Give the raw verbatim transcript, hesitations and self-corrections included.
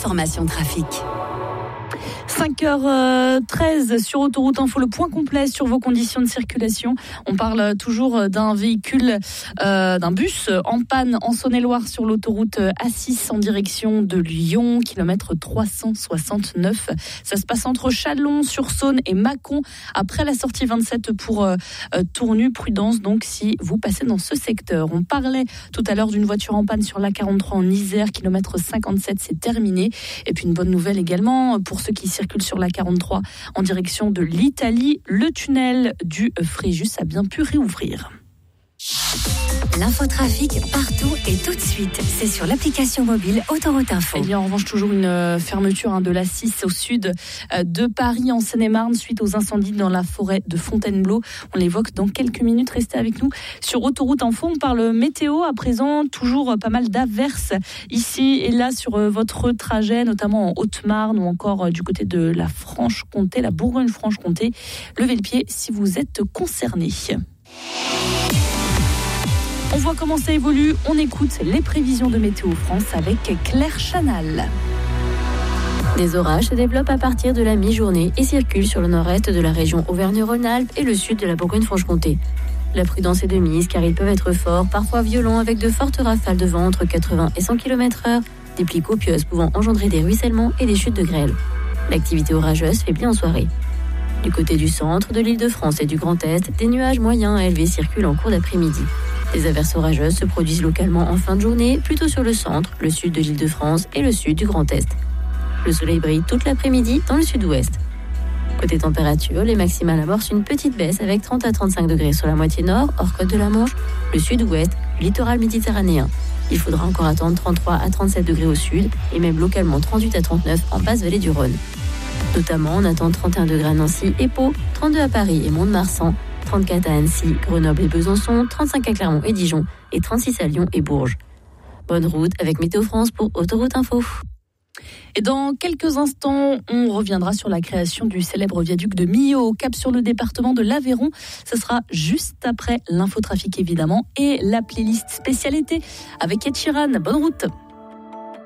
l'information trafic. cinq heures treize sur Autoroute Info, le point complet sur vos conditions de circulation. On parle toujours d'un véhicule, euh, d'un bus en panne en Saône-et-Loire sur l'autoroute A six en direction de Lyon, kilomètre trois cent soixante-neuf. Ça se passe entre Chalon-sur-Saône et Mâcon, après la sortie vingt-sept pour euh, Tournu. Prudence donc si vous passez dans ce secteur. On parlait tout à l'heure d'une voiture en panne sur l'A quarante-trois en Isère, kilomètre cinquante-sept, c'est terminé. Et puis une bonne nouvelle également pour ceux qui circulent sur l'A quarante-trois en direction de l'Italie. Le tunnel du Fréjus a bien pu réouvrir. L'infotrafic partout et tout de suite. C'est sur l'application mobile Autoroute Info. Il y a en revanche toujours une fermeture hein, de l'A six au sud de Paris en Seine-et-Marne suite aux incendies dans la forêt de Fontainebleau. On l'évoque dans quelques minutes. Restez avec nous sur Autoroute Info. On parle météo à présent. Toujours pas mal d'averses ici et là sur votre trajet, notamment en Haute-Marne ou encore du côté de la Franche-Comté, la Bourgogne-Franche-Comté. Levez le pied si vous êtes concerné. On voit comment ça évolue, on écoute les prévisions de Météo France avec Claire Chanal. Des orages se développent à partir de la mi-journée et circulent sur le nord-est de la région Auvergne-Rhône-Alpes et le sud de la Bourgogne-Franche-Comté. La prudence est de mise car ils peuvent être forts, parfois violents, avec de fortes rafales de vent entre quatre-vingts et cent kilomètres heure, des pluies copieuses pouvant engendrer des ruissellements et des chutes de grêle. L'activité orageuse faiblit en soirée. Du côté du centre, de l'Île-de-France et du Grand Est, des nuages moyens à élevés circulent en cours d'après-midi. Des averses orageuses se produisent localement en fin de journée, plutôt sur le centre, le sud de l'Île-de-France et le sud du Grand Est. Le soleil brille toute l'après-midi dans le sud-ouest. Côté température, les maximales amorcent une petite baisse avec trente à trente-cinq degrés sur la moitié nord, hors côte de la Manche, le sud-ouest, littoral méditerranéen. Il faudra encore attendre trente-trois à trente-sept degrés au sud et même localement trente-huit à trente-neuf en basse vallée du Rhône. Notamment, on attend trente et un degrés à Nancy et Pau, trente-deux à Paris et Mont-de-Marsan, trente-quatre à Annecy, Grenoble et Besançon, trente-cinq à Clermont et Dijon et trente-six à Lyon et Bourges. Bonne route avec Météo France pour Autoroute Info. Et dans quelques instants, on reviendra sur la création du célèbre viaduc de Millau au Cap sur le département de l'Aveyron. Ce sera juste après l'infotrafic évidemment et la playlist spécialité avec Ed Sheeran. Bonne route.